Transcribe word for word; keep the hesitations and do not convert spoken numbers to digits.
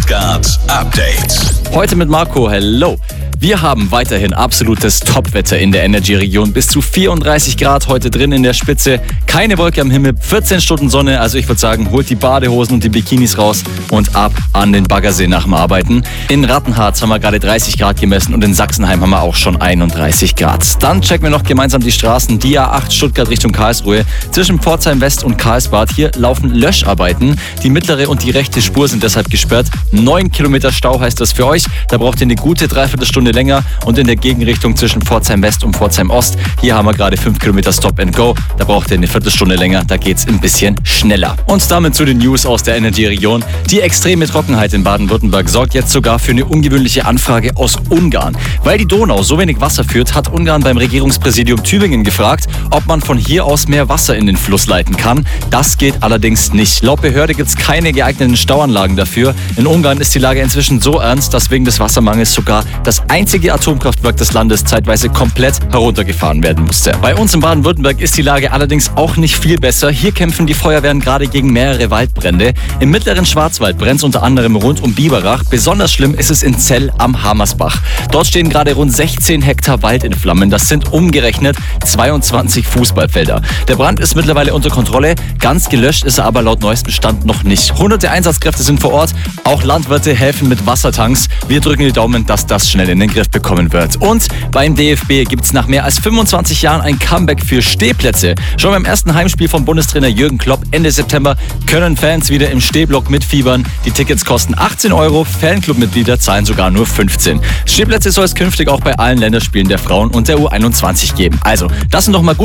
Stuttgart Update. Heute mit Marco, hello. Wir haben weiterhin absolutes Topwetter in der Energy-Region. Bis zu vierunddreißig Grad heute drin in der Spitze. Keine Wolke am Himmel, vierzehn Stunden Sonne. Also ich würde sagen, holt die Badehosen und die Bikinis raus und ab an den Baggersee nach dem Arbeiten. In Rattenharz haben wir gerade dreißig Grad gemessen und in Sachsenheim haben wir auch schon einunddreißig Grad. Dann checken wir noch gemeinsam die Straßen. Die A acht Stuttgart Richtung Karlsruhe. Zwischen Pforzheim West und Karlsbad. Hier laufen Löscharbeiten. Die mittlere und die rechte Spur sind deshalb gesperrt. Neun Kilometer Stau heißt das für euch. Da braucht ihr eine gute Dreiviertelstunde länger. Und in der Gegenrichtung zwischen Pforzheim West und Pforzheim Ost, hier haben wir gerade fünf Kilometer Stop and Go. Da braucht ihr eine Viertelstunde länger, da geht's ein bisschen schneller. Und damit zu den News aus der Energy-Region. Die extreme Trockenheit in Baden-Württemberg sorgt jetzt sogar für eine ungewöhnliche Anfrage aus Ungarn. Weil die Donau so wenig Wasser führt, hat Ungarn beim Regierungspräsidium Tübingen gefragt, ob man von hier aus mehr Wasser in den Fluss leiten kann. Das geht allerdings nicht. Laut Behörde gibt's keine geeigneten Stauanlagen dafür. In Ungarn ist die Lage inzwischen so ernst, dass wegen des Wassermangels sogar das einzige Atomkraftwerk des Landes zeitweise komplett heruntergefahren werden musste. Bei uns in Baden-Württemberg ist die Lage allerdings auch nicht viel besser. Hier kämpfen die Feuerwehren gerade gegen mehrere Waldbrände. Im mittleren Schwarzwald brennt es unter anderem rund um Biberach. Besonders schlimm ist es in Zell am Hamersbach. Dort stehen gerade rund sechzehn Hektar Wald in Flammen. Das sind umgerechnet zweiundzwanzig Fußballfelder. Der Brand ist mittlerweile unter Kontrolle. Ganz gelöscht ist er aber laut neuestem Stand noch nicht. Hunderte Einsatzkräfte sind vor Ort. Auch Landwirte helfen mit Wassertanks. Wir drücken die Daumen, dass das schnell in den Griff bekommen wird. Und beim D F B gibt es nach mehr als fünfundzwanzig Jahren ein Comeback für Stehplätze. Schon beim ersten Heimspiel von Bundestrainer Jürgen Klopp Ende September können Fans wieder im Stehblock mitfiebern. Die Tickets kosten achtzehn Euro, Fanclub-Mitglieder zahlen sogar nur fünfzehn. Stehplätze soll es künftig auch bei allen Länderspielen der Frauen und der U einundzwanzig geben. Also, das sind doch mal gut.